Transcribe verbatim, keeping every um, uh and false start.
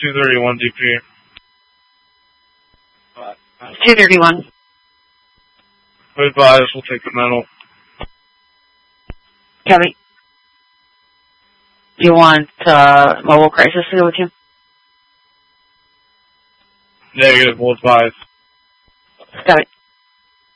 two thirty-one D P. two thirty-one. Advise, we'll take the mental. Copy. Do you want uh, mobile crisis to go with you? Negative, we'll advise. Got it.